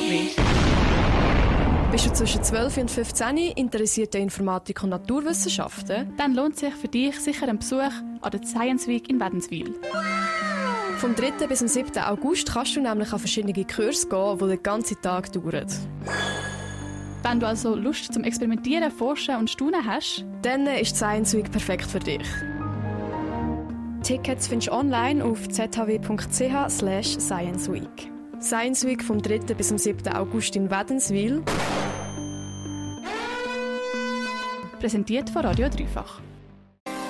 ZHW. Bist du zwischen 12 und 15 interessiert an Informatik und Naturwissenschaften? Dann lohnt sich für dich sicher ein Besuch an der Science Week in Wädenswil. Vom 3. bis zum 7. August kannst du nämlich an verschiedene Kurse gehen, die den ganzen Tag dauern. Wenn du also Lust zum Experimentieren, Forschen und Staunen hast, dann ist die Science Week perfekt für dich. Tickets findest du online auf zhw.ch/Science Week. Science Week vom 3. bis zum 7. August in Wädenswil. präsentiert von Radio Dreifach.